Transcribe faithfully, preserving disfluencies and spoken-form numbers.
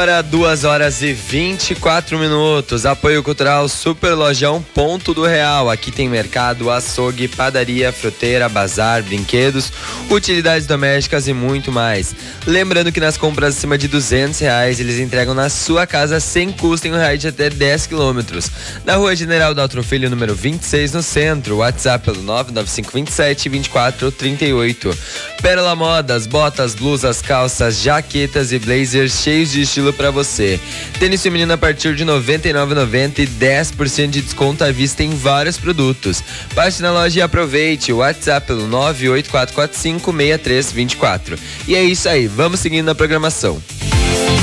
Agora duas horas e vinte e quatro minutos. Apoio cultural Super Lojão Ponto do Real. Aqui tem mercado, açougue, padaria, fruteira, bazar, brinquedos, utilidades domésticas e muito mais. Lembrando que nas compras acima de duzentos reais eles entregam na sua casa sem custo em um raio de até dez quilômetros. Na Rua General Daltro Filho, número vinte e seis, no centro. WhatsApp pelo nove nove cinco dois sete, dois quatro três oito. Pérola Modas, botas, blusas, calças, jaquetas e blazers cheios de estilo para você. Tênis feminino a partir de noventa e nove reais e noventa centavos e dez por cento de desconto à vista em vários produtos. Passe na loja e aproveite. O WhatsApp pelo nove oito quatro quatro cinco, seis três dois quatro. E é isso aí, vamos seguindo na programação.